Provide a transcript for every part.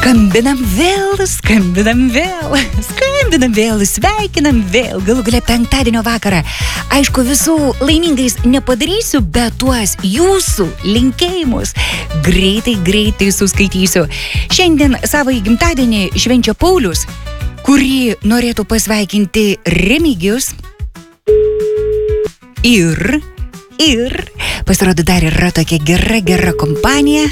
Skambinam vėl, sveikinam vėl, galų galia penktadienio vakarą. Aišku, visų laimingais nepadarysiu, bet tuos jūsų linkėjimus greitai suskaitysiu. Šiandien savo gimtadienį švenčia Paulius, kurį norėtų pasveikinti Remigijus. Ir pasirodo dar yra tokia gera kompanija.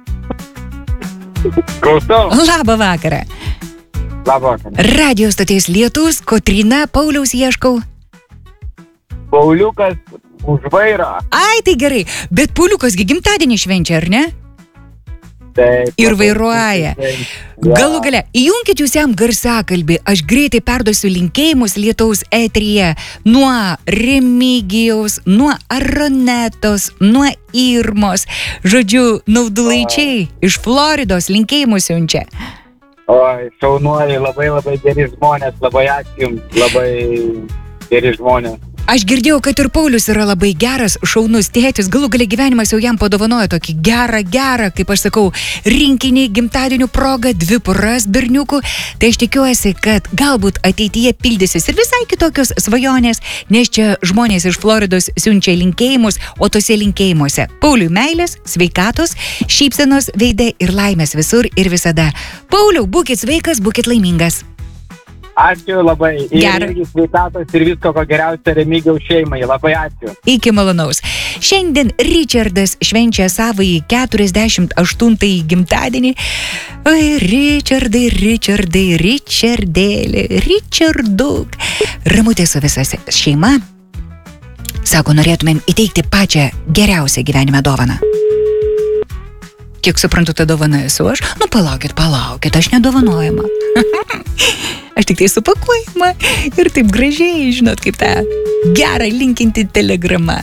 Klausau. Labą vakarą. Labą vakarą. Radio stoties Lietus, Kotryna, Pauliaus ieškau. Pauliukas už vairo. Ai, tai gerai, bet Pauliukas gi gimtadienį švenčia, ar ne? Taip. Ir vairuoja. Galų gale, įjunkit jūs jam garsiakalbį, aš greitai perduosiu linkėjimus Lietaus eteryje nuo Remigijaus, nuo Aronetos, nuo Irmos. Žodžiu, naudulaičiai iš Floridos linkėjimus siunčia. Oi, šaunuoliai, labai geri žmonės, labai ačiū jums, labai geri žmonės. Aš girdėjau, kad ir Paulius yra labai geras, šaunus tėtis, galų galia gyvenimas jau jam padovanojo tokį gerą, kaip aš sakau, rinkinį gimtadienių progą, 2 poras berniukų. Tai aš tikiuosi, kad galbūt ateityje pildysis ir visai kitokios svajonės, nes čia žmonės iš Floridos siunčia linkėjimus, o tose linkėjimuose Pauliui meilės, sveikatos, šypsenos veide ir laimės visur ir visada. Pauliau, būkit sveikas, būkit laimingas. Ačiū labai. Gerai. Ir sveikatos ir visko ko geriausio Remigijaus šeimai. Labai ačiū. Iki malonaus. Šiandien Richardas švenčia savąjį 48-ąjį gimtadienį. Oi, Richarduk. Ramutė su visa šeima. Sako, norėtumėm įteikti pačią geriausią gyvenime dovaną. Kiek suprantu, tą dovaną esu aš? Nu, palaukit, aš nedovanojama. Aš tik tai supakuojama ir taip gražiai, žinot, kaip tą gerą linkinti telegramą.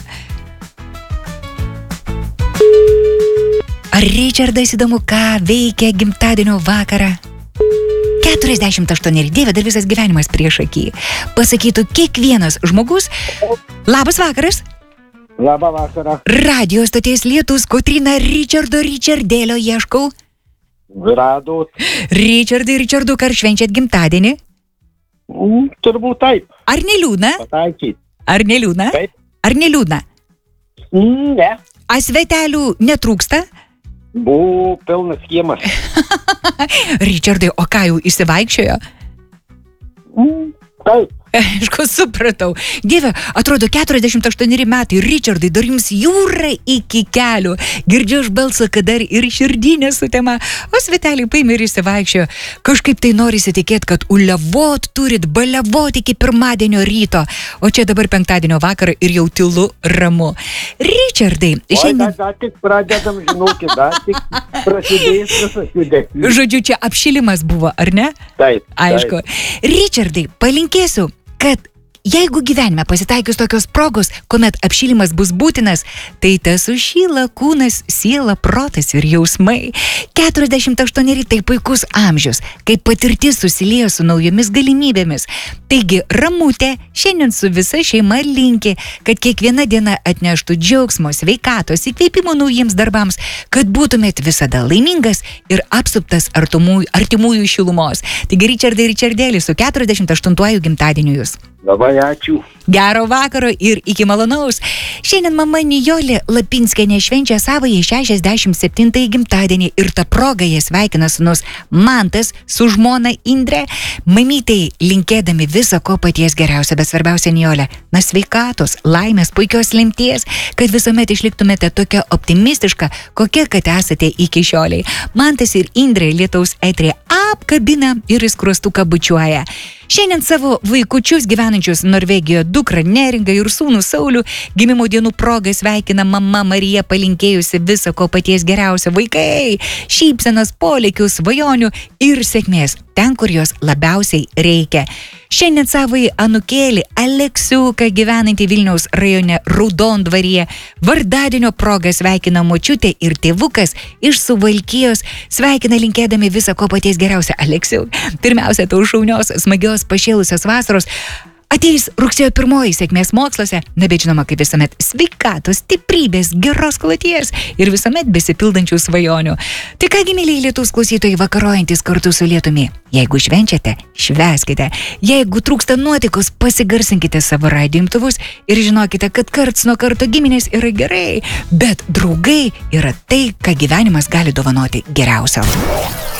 Ar Richardas įdomu, ką veikia gimtadienio vakarą? 48 ir Dieve, dar visas gyvenimas prieš akį. Pasakytų kiekvienas žmogus. Labas vakaras. Labą vakarą. Radio stoties Lietus, Kotryna, Richardėlio ieškau. Radot. Richarduk, ar švenčiat gimtadienį? Turbūt taip. Ar neliūdna? Pataikyt. Ar neliūdna? Taip. Ar neliūdna? Ne. A svetelių netrūksta? Buvo pilnas kiemas. Richardai, o ką jau išsivaikščiojo? Taip. Aišku, supratau. Dieve, atrodo 48 metai, Richardai, dar jums jūra iki kelių. Girdžiu aš balsą, kad dar ir širdinė sutema. O sveteliai paėmė ir išsivaikščiojo. Kažkaip tai norisi tikėti, kad uliavot turit, baliavot iki pirmadienio ryto. O čia dabar penktadienio vakarą ir jau tylu ramu. Richardai, šiandien... Dar tik pradedam, žinokit, dar tik prasidės visas judesys. Žodžiu, čia apšilimas buvo, ar ne? Taip. Aišku. Richardai, palinkėsiu, kad jeigu gyvenime pasitaikius tokios progos, kuomet apšilimas bus būtinas, tai tas sušyla kūnas, siela, protas ir jausmai. 48 tai puikus amžius, kai patirtis susiliejo su naujomis galimybėmis. Taigi, Ramutė šiandien su visa šeima linki, kad kiekviena diena atneštų džiaugsmo, sveikatos, įkvėpimo naujiems darbams, kad būtumėt visada laimingas ir apsuptas artimųjų šilumos. Taigi, Richardėlį su 48 gimtadieniu jūs. Labai ačiū. Gero vakaro ir iki malonaus. Šiandien mama Nijolė Lapinskienė švenčia savąjį 67 gimtadienį ir tą progą jie sveikina sūnus Mantas su žmona Indre. Mamytei linkėdami viso ko paties geriausio, bet svarbiausia Nijolė, sveikatos, laimės, puikios lemties, kad visuomet išliktumėte tokia optimistiška, kokia kad esate iki šioliai. Mantas ir Indre Lietaus eteryje apkabina ir į skruostuką bučiuoja. Šiandien savo vaikučius gyvenančius Norvegijoje dukrą Neringą ir sūnų Saulių gimimo dienų progą sveikina mama Marija, palinkėjusi viso ko paties geriausio. Vaikai, šypsenos, polėkių, svajonių ir sėkmės ten, kur jos labiausiai reikia. Šiandien savai anūkėlį Aleksiuką gyvenantį Vilniaus rajone Raudondvaryje vardadienio progą sveikina močiutė ir tėvukas iš Suvalkijos. Sveikina linkėdami viso ko paties geriausio. Aleksiuk, pirmiausia, tau šaunios, smagios, pašėlusios vasaros. Ateis rugsėjo 1, sėkmės moksluose, na bet žinoma, kaip visuomet, sveikatos, stiprybės, geros kloties ir visuomet besipildančių svajonių. Tai kągi, mėlyje Lietuvos klausytojai, vakarojantis kartu su lietumi. Jeigu švenčiate, švęskite. Jeigu trūksta nuotaikos, pasigarsinkite savo radijo imtuvus ir žinokite, kad karts nuo karto giminės yra gerai, bet draugai yra tai, ką gyvenimas gali dovanoti geriausio.